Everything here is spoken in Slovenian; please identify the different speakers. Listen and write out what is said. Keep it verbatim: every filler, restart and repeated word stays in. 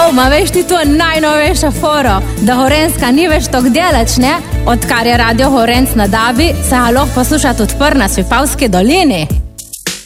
Speaker 1: ma veš ti to najnovejša foro, da Horenska ni več tok delač, ne? Odkar je radio Horenc na Dabi, se ga lahko poslušati odpr na Svipavski dolini.